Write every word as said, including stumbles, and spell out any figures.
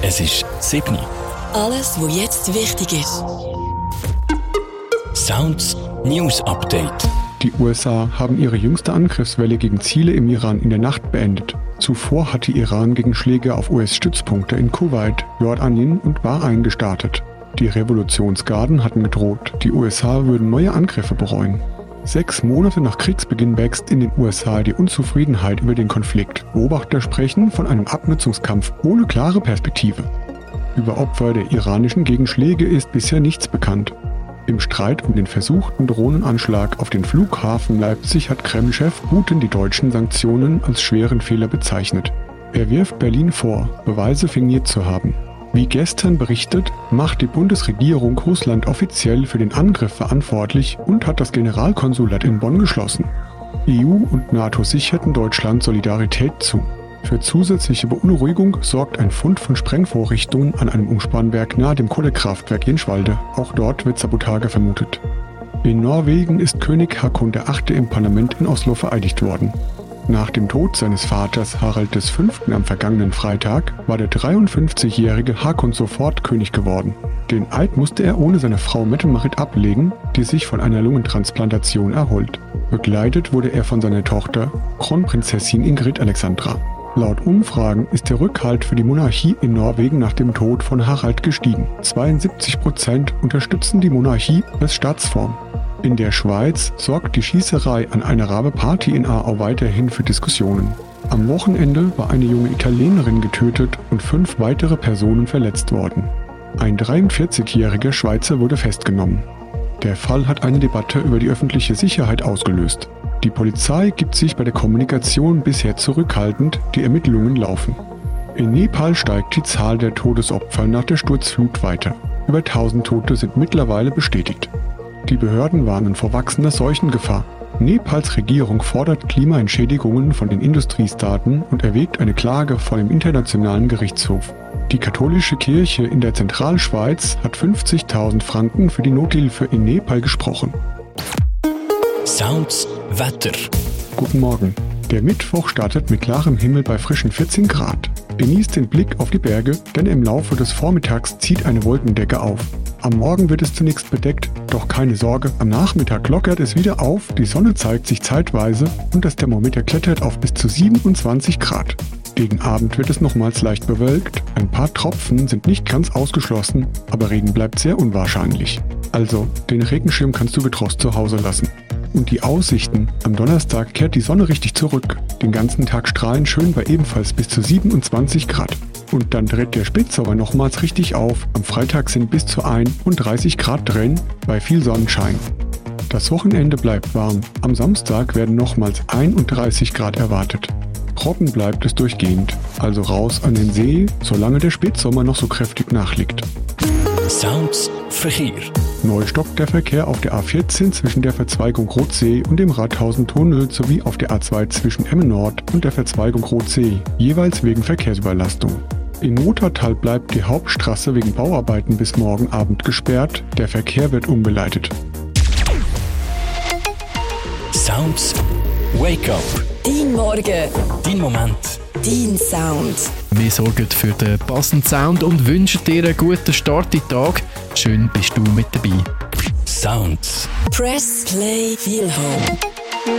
Es ist sieben. Alles, was jetzt wichtig ist. Sounds News Update. Die U S A haben ihre jüngste Angriffswelle gegen Ziele im Iran in der Nacht beendet. Zuvor hatte Iran Gegenschläge auf U S-Stützpunkte in Kuwait, Jordanien und Bahrain gestartet. Die Revolutionsgarden hatten gedroht, die U S A würden neue Angriffe bereuen. Sechs Monate nach Kriegsbeginn wächst in den U S A die Unzufriedenheit über den Konflikt. Beobachter sprechen von einem Abnutzungskampf ohne klare Perspektive. Über Opfer der iranischen Gegenschläge ist bisher nichts bekannt. Im Streit um den versuchten Drohnenanschlag auf den Flughafen Leipzig hat Kreml-Chef Putin die deutschen Sanktionen als schweren Fehler bezeichnet. Er wirft Berlin vor, Beweise fingiert zu haben. Wie gestern berichtet, macht die Bundesregierung Russland offiziell für den Angriff verantwortlich und hat das Generalkonsulat in Bonn geschlossen. E U und NATO sicherten Deutschland Solidarität zu. Für zusätzliche Beunruhigung sorgt ein Fund von Sprengvorrichtungen an einem Umspannwerk nahe dem Kohlekraftwerk Jenschwalde. Auch dort wird Sabotage vermutet. In Norwegen ist König Haakon der Achte im Parlament in Oslo vereidigt worden. Nach dem Tod seines Vaters Harald der Fünfte am vergangenen Freitag war der dreiundfünfzigjährige Haakon sofort König geworden. Den Eid musste er ohne seine Frau Mette-Marit ablegen, die sich von einer Lungentransplantation erholt. Begleitet wurde er von seiner Tochter, Kronprinzessin Ingrid Alexandra. Laut Umfragen ist der Rückhalt für die Monarchie in Norwegen nach dem Tod von Harald gestiegen. zweiundsiebzig Prozent unterstützen die Monarchie als Staatsform. In der Schweiz sorgt die Schießerei an einer Rabe-Party in Aarau weiterhin für Diskussionen. Am Wochenende war eine junge Italienerin getötet und fünf weitere Personen verletzt worden. Ein dreiundvierzigjähriger Schweizer wurde festgenommen. Der Fall hat eine Debatte über die öffentliche Sicherheit ausgelöst. Die Polizei gibt sich bei der Kommunikation bisher zurückhaltend, die Ermittlungen laufen. In Nepal steigt die Zahl der Todesopfer nach der Sturzflut weiter. Über tausend Tote sind mittlerweile bestätigt. Die Behörden warnen vor wachsender Seuchengefahr. Nepals Regierung fordert Klimaentschädigungen von den Industriestaaten und erwägt eine Klage vor dem Internationalen Gerichtshof. Die katholische Kirche in der Zentralschweiz hat fünfzigtausend Franken für die Nothilfe in Nepal gesprochen. Sounds Wetter. Guten Morgen. Der Mittwoch startet mit klarem Himmel bei frischen vierzehn Grad. Genießt den Blick auf die Berge, denn im Laufe des Vormittags zieht eine Wolkendecke auf. Am Morgen wird es zunächst bedeckt, doch keine Sorge, am Nachmittag lockert es wieder auf, die Sonne zeigt sich zeitweise und das Thermometer klettert auf bis zu siebenundzwanzig Grad. Gegen Abend wird es nochmals leicht bewölkt, ein paar Tropfen sind nicht ganz ausgeschlossen, aber Regen bleibt sehr unwahrscheinlich. Also, den Regenschirm kannst du getrost zu Hause lassen. Und die Aussichten: Am Donnerstag kehrt die Sonne richtig zurück. Den ganzen Tag strahlen schön bei ebenfalls bis zu siebenundzwanzig Grad. Und dann dreht der Spätsommer nochmals richtig auf. Am Freitag sind bis zu einunddreißig Grad drin, bei viel Sonnenschein. Das Wochenende bleibt warm. Am Samstag werden nochmals einunddreißig Grad erwartet. Trocken bleibt es durchgehend. Also raus an den See, solange der Spätsommer noch so kräftig nachliegt. Sounds Verkehr. Neu stockt der Verkehr auf der A vierzehn zwischen der Verzweigung Rotsee und dem Rathausen-Tunnel sowie auf der A zwei zwischen Emmen Nord und der Verzweigung Rotsee, jeweils wegen Verkehrsüberlastung. In Muttertal bleibt die Hauptstraße wegen Bauarbeiten bis morgen Abend gesperrt, der Verkehr wird umgeleitet. Sounds Wake Up. Dein Morgen. Dein Moment. Dein Sound. Wir sorgen für den passenden Sound und wünschen dir einen guten Start in den Tag. Schön bist du mit dabei. Sounds. Press Play Feel Home.